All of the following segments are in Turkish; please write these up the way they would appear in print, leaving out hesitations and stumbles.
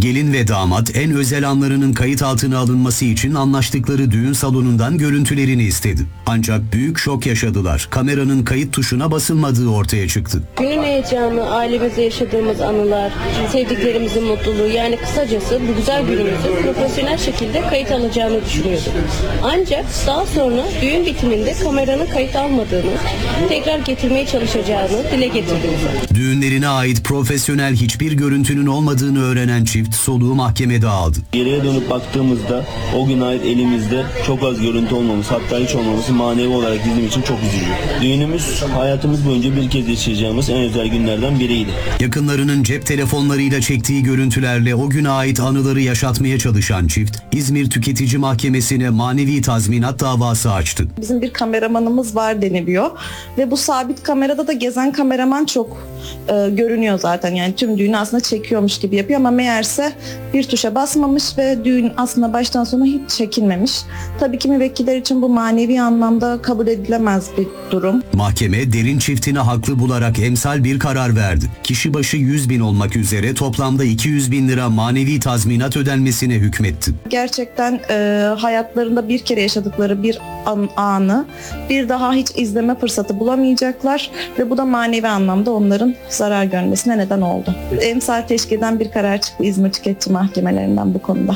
Gelin ve damat en özel anlarının kayıt altına alınması için anlaştıkları düğün salonundan görüntülerini istedi. Ancak büyük şok yaşadılar. Kameranın kayıt tuşuna basılmadığı ortaya çıktı. Günün heyecanı, ailemizde yaşadığımız anılar, sevdiklerimizin mutluluğu, yani kısacası bu güzel günümüzü profesyonel şekilde kayıt alacağını düşünüyorduk. Ancak daha sonra düğün bitiminde kameranın kayıt almadığını, tekrar getirmeye çalışacağını dile getirdi. Düğünlerine ait profesyonel hiçbir görüntünün olmadığını öğrenen çift soluğu mahkemede aldı. Geriye dönüp baktığımızda o gün ait elimizde çok az görüntü olmaması, hatta hiç olmaması manevi olarak bizim için çok üzücü. Düğünümüz hayatımız boyunca bir kez yaşayacağımız en özel günlerden biriydi. Yakınlarının cep telefonlarıyla çektiği görüntülerle o güne ait anıları yaşatmaya çalışan çift, İzmir Tüketici Mahkemesi'ne manevi tazminat davası açtı. Bizim bir kameramanımız var deniliyor ve bu sabit kamerada da gezen kameraman çok görünüyor zaten. Yani tüm düğünü aslında çekiyormuş gibi yapıyor ama meğerse bir tuşa basmamış ve düğün aslında baştan sona hiç çekilmemiş. Tabii ki müvekkiller için bu manevi anlamda kabul edilemez bir durum. Mahkeme derin çiftini haklı bularak emsal bir karar verdi. Kişi başı 100.000 olmak üzere toplamda 200.000 lira manevi tazminat ödenmesine hükmetti. Gerçekten hayatlarında bir kere yaşadıkları bir anı bir daha hiç izleme fırsatı bulamayacaklar ve bu da manevi anlamda onların zarar görmesine neden oldu. Emsal teşkil eden bir karar çıktı İzmir Tüketici Mahkemelerinden bu konuda.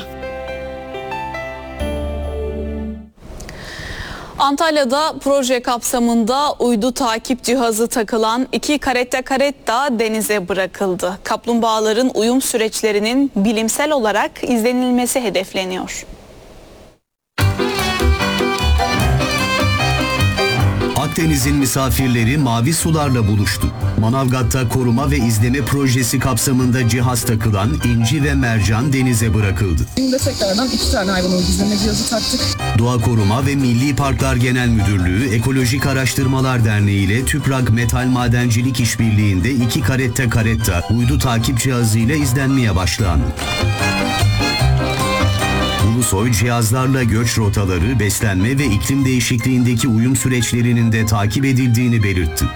Antalya'da proje kapsamında uydu takip cihazı takılan 2 karetta denize bırakıldı. Kaplumbağaların uyum süreçlerinin bilimsel olarak izlenilmesi hedefleniyor. Akdeniz'in misafirleri mavi sularla buluştu. Manavgat'ta koruma ve izleme projesi kapsamında cihaz takılan inci ve mercan denize bırakıldı. Şimdi tekrardan 2 tane hayvanın izleme cihazı taktık. Doğa Koruma ve Milli Parklar Genel Müdürlüğü, Ekolojik Araştırmalar Derneği ile TÜPRAG Metal Madencilik İşbirliği'nde 2 karetta uydu takip cihazıyla izlenmeye başlandı. Ulusoy cihazlarla göç rotaları, beslenme ve iklim değişikliğindeki uyum süreçlerinin de takip edildiğini belirtti.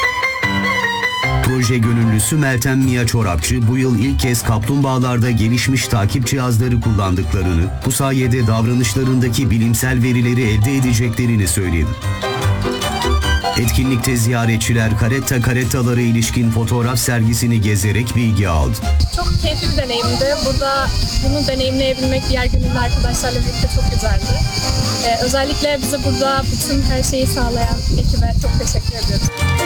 Proje gönüllüsü Meltem Mia Çorapçı bu yıl ilk kez kaplumbağalarda gelişmiş takip cihazları kullandıklarını, bu sayede davranışlarındaki bilimsel verileri elde edeceklerini söyledi. Etkinlikte ziyaretçiler karettalara ilişkin fotoğraf sergisini gezerek bilgi aldı. Çok keyifli bir deneyimdi. Burada bunu deneyimleyebilmek diğer gönüllü arkadaşlarla birlikte çok güzeldi. Özellikle bize burada bütün her şeyi sağlayan ekibe çok teşekkür ediyoruz.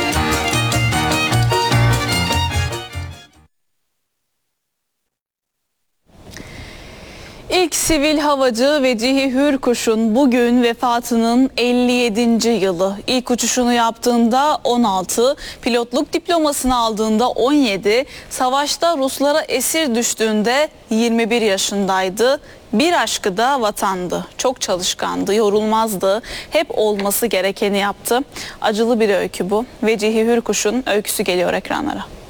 İlk sivil havacı Vecihi Hürkuş'un bugün vefatının 57. yılı. İlk uçuşunu yaptığında 16, pilotluk diplomasını aldığında 17, savaşta Ruslara esir düştüğünde 21 yaşındaydı. Bir aşkı da vatandı. Çok çalışkandı, yorulmazdı. Hep olması gerekeni yaptı. Acılı bir öykü bu. Vecihi Hürkuş'un öyküsü geliyor ekranlara.